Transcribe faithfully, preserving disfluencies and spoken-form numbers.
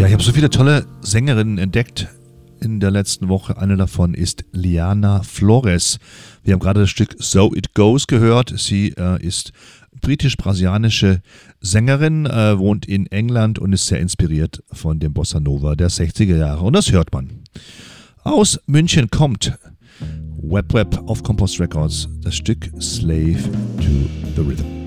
Ja, ich habe so viele tolle Sängerinnen entdeckt in der letzten Woche. Eine davon ist Liana Flores. Wir haben gerade das Stück So It Goes gehört. Sie äh, ist britisch-brasilianische Sängerin, äh, wohnt in England und ist sehr inspiriert von dem Bossa Nova der sechziger Jahre. Und das hört man. Aus München kommt Web Web auf Compost Records das Stück Slave to the Rhythm.